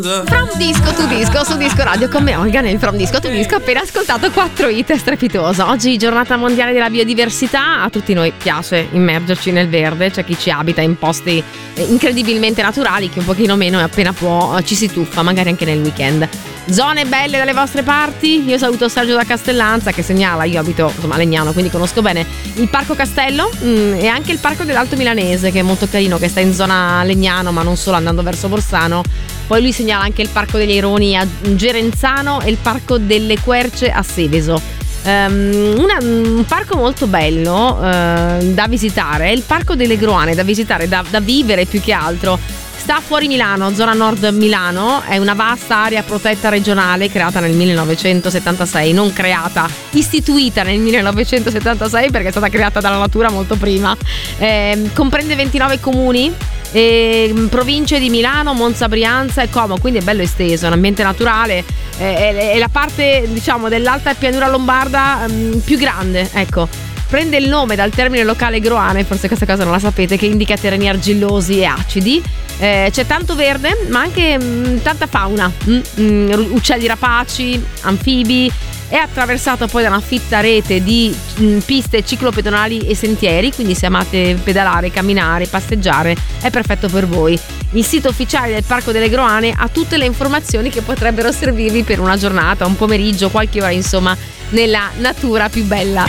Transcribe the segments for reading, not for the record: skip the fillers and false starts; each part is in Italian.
From Disco to Disco su Disco Radio con me Olga nel From Disco to Disco. Appena ascoltato 4 hit, strepitoso. Oggi giornata mondiale della biodiversità. A tutti noi piace immergerci nel verde. C'è chi ci abita in posti incredibilmente naturali, che un pochino meno e appena può ci si tuffa, magari anche nel weekend. Zone belle dalle vostre parti? Io saluto Sergio da Castellanza che segnala, io abito a Legnano, quindi conosco bene il Parco Castello e anche il Parco dell'Alto Milanese, che è molto carino, che sta in zona Legnano, ma non solo, andando verso Borsano. Poi lui segnala anche il Parco degli Aironi a Gerenzano e il Parco delle Querce a Seveso. Un parco molto bello da visitare è il Parco delle Groane, da visitare, da vivere più che altro. Sta fuori Milano, zona nord Milano, è una vasta area protetta regionale creata nel 1976, non creata, istituita nel 1976 perché è stata creata dalla natura molto prima. Comprende 29 comuni, province di Milano, Monza, Brianza e Como, quindi è bello esteso, è un ambiente naturale, è la parte, diciamo, dell'alta pianura lombarda più grande, ecco. Prende il nome dal termine locale groane, forse questa cosa non la sapete, che indica terreni argillosi e acidi. C'è tanto verde, ma anche tanta fauna, uccelli rapaci, anfibi. È attraversato poi da una fitta rete di piste ciclopedonali e sentieri, quindi se amate pedalare, camminare, passeggiare è perfetto per voi. Il sito ufficiale del Parco delle Groane ha tutte le informazioni che potrebbero servirvi per una giornata, un pomeriggio, qualche ora, insomma, nella natura più bella.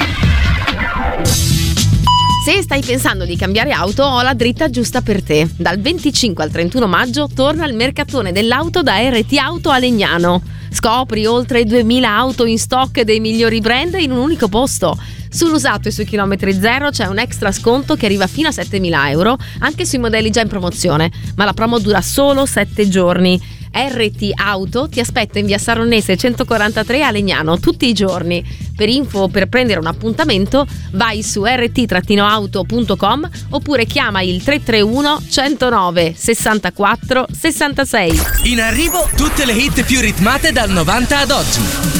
Se stai pensando di cambiare auto, ho la dritta giusta per te. Dal 25 al 31 maggio torna il mercatone dell'auto da RT Auto a Legnano. Scopri oltre 2000 auto in stock dei migliori brand in un unico posto. Sull'usato e sui chilometri zero c'è un extra sconto che arriva fino a 7.000 euro, anche sui modelli già in promozione, ma la promo dura solo 7 giorni. RT Auto ti aspetta in via Saronnese 143 a Legnano tutti i giorni. Per info o per prendere un appuntamento vai su rt-auto.com oppure chiama il 331 109 64 66. In arrivo tutte le hit più ritmate dal 90 ad oggi.